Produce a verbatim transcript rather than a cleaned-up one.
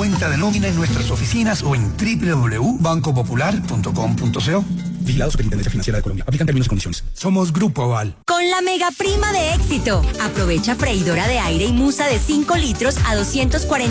cuenta de nómina en nuestras oficinas o en doble u doble u doble u punto banco popular punto com punto co. Vigilado Superintendencia Financiera de Colombia. Aplican términos y condiciones. Somos Grupo Aval. Con la mega prima de Éxito. Aprovecha freidora de aire y musa de cinco litros a doscientos cuarenta